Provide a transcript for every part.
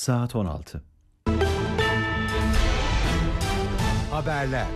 Saat 16. Haberler.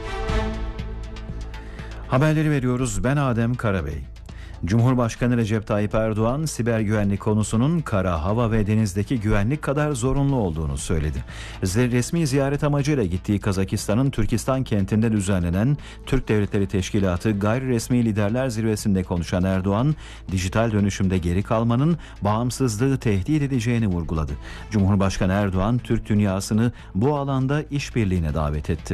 Haberleri veriyoruz. Ben Adem Karabey. Cumhurbaşkanı Recep Tayyip Erdoğan, siber güvenlik konusunun kara, hava ve denizdeki güvenlik kadar zorunlu olduğunu söyledi. Resmi ziyaret amacıyla gittiği Kazakistan'ın Türkistan kentinde düzenlenen Türk Devletleri Teşkilatı Gayri Resmi Liderler Zirvesi'nde konuşan Erdoğan, dijital dönüşümde geri kalmanın bağımsızlığı tehdit edeceğini vurguladı. Cumhurbaşkanı Erdoğan, Türk dünyasını bu alanda işbirliğine davet etti.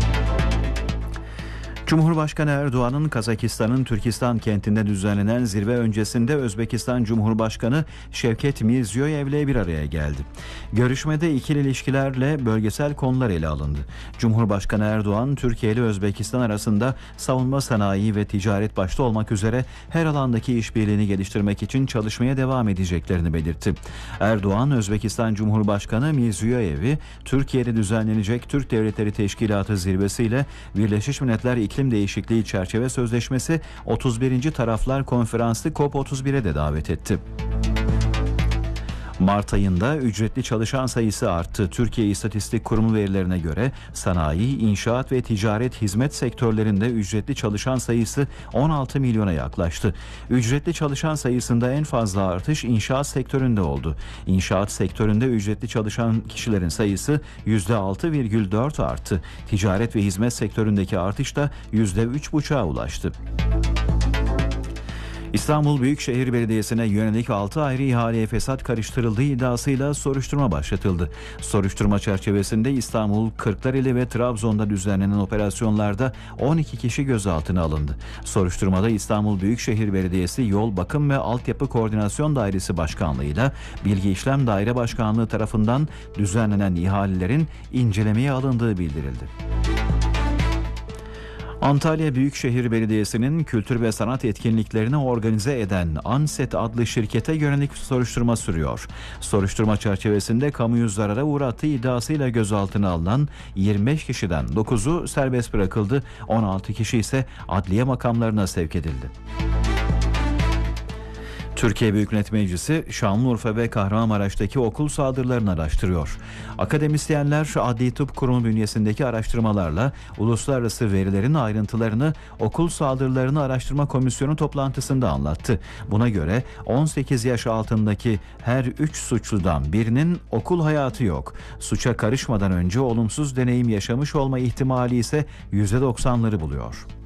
Cumhurbaşkanı Erdoğan'ın Kazakistan'ın Türkistan kentinde düzenlenen zirve öncesinde Özbekistan Cumhurbaşkanı Şevket Mirziyoyev'le bir araya geldi. Görüşmede ikili ilişkilerle bölgesel konular ele alındı. Cumhurbaşkanı Erdoğan, Türkiye ile Özbekistan arasında savunma sanayi ve ticaret başta olmak üzere her alandaki işbirliğini geliştirmek için çalışmaya devam edeceklerini belirtti. Erdoğan, Özbekistan Cumhurbaşkanı Mirziyoyev'i Türkiye'de düzenlenecek Türk Devletleri Teşkilatı zirvesiyle Birleşmiş Milletler İklim Değişikliği Çerçeve Sözleşmesi 31. Taraflar Konferansı COP31'e de davet etti. Mart ayında ücretli çalışan sayısı arttı. Türkiye İstatistik Kurumu verilerine göre sanayi, inşaat ve ticaret hizmet sektörlerinde ücretli çalışan sayısı 16 milyona yaklaştı. Ücretli çalışan sayısında en fazla artış inşaat sektöründe oldu. İnşaat sektöründe ücretli çalışan kişilerin sayısı %6,4 arttı. Ticaret ve hizmet sektöründeki artış da %3,5'a ulaştı. İstanbul Büyükşehir Belediyesi'ne yönelik 6 ayrı ihaleye fesat karıştırıldığı iddiasıyla soruşturma başlatıldı. Soruşturma çerçevesinde İstanbul, Kırklareli ve Trabzon'da düzenlenen operasyonlarda 12 kişi gözaltına alındı. Soruşturmada İstanbul Büyükşehir Belediyesi Yol Bakım ve Altyapı Koordinasyon Dairesi Başkanlığı'yla Bilgi İşlem Daire Başkanlığı tarafından düzenlenen ihalelerin incelemeye alındığı bildirildi. Antalya Büyükşehir Belediyesi'nin kültür ve sanat etkinliklerini organize eden Anset adlı şirkete yönelik soruşturma sürüyor. Soruşturma çerçevesinde kamuyu zarara uğrattığı iddiasıyla gözaltına alınan 25 kişiden 9'u serbest bırakıldı, 16 kişi ise adliye makamlarına sevk edildi. Türkiye Büyük Millet Meclisi Şanlıurfa ve Kahramanmaraş'taki okul saldırılarını araştırıyor. Akademisyenler Adli Tıp Kurumu bünyesindeki araştırmalarla uluslararası verilerin ayrıntılarını Okul Saldırılarını Araştırma Komisyonu toplantısında anlattı. Buna göre 18 yaş altındaki her 3 suçludan birinin okul hayatı yok. Suça karışmadan önce olumsuz deneyim yaşamış olma ihtimali ise %90'ları buluyor.